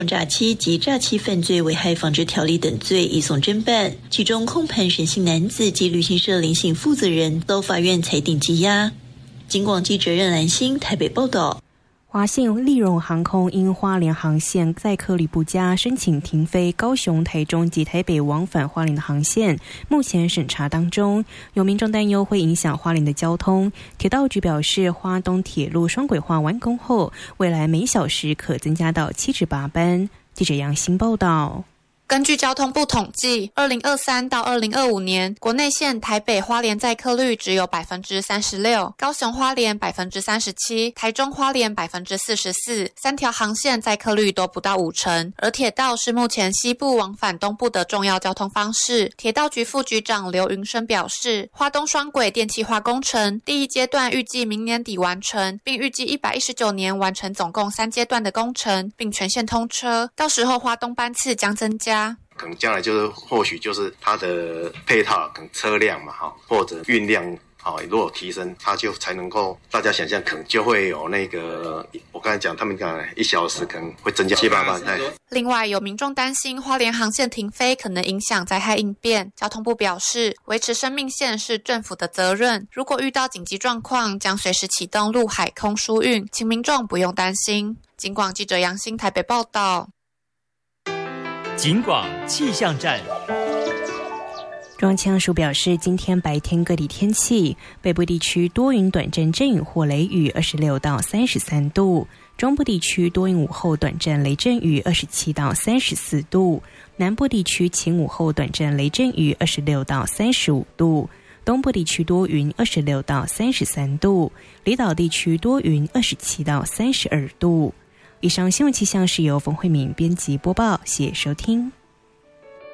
诈欺及诈欺犯罪危害防治条例等罪移送侦办，其中控盘沈姓男子及旅行社林姓负责人遭法院裁定羁押。警广记者任兰心台北报道。 华信立荣航空因花莲航线载客率不佳，申请停飞高雄、台中及台北往返花莲的航线，目前审查当中。有民众担忧会影响花莲的交通，铁道局表示，花东铁路双轨化完工后，未来每小时可增加到7至8班。记者杨欣报道。 根据交通部统计，2023到2025年，国内线台北花莲载客率只有 36%， 高雄花莲 37%， 台中花莲 44%， 3条航线载客率都不到50%。而铁道是目前西部往返东部的重要交通方式。铁道局副局长刘云生表示，花东双轨电气化工程第一阶段预计明年底完成，并预计119年完成总共3阶段的工程，并全线通车。到时候花东班次将增加。 可能将来就是或许就是它的配套，可能车辆嘛或者运量如果提升，它就才能够大家想象，可能就会有那个我刚才讲，他们讲1小时可能会增加7、8班。 另外，有民众担心花莲航线停飞可能影响灾害应变，交通部表示，维持生命线是政府的责任，如果遇到紧急状况，将随时启动陆海空疏运，请民众不用担心。警广记者杨欣台北报道。 警广气象站。 中央气象署表示，今天白天各地天气，北部地区多云短暂阵雨或雷雨26到33度，中部地区多云午后短暂雷阵雨27到34度，南部地区晴午后短暂雷阵雨26到35度，东部地区多云26到33度，离岛地区多云27到32度。以上新闻气象是由冯慧敏编辑播报，谢谢收听。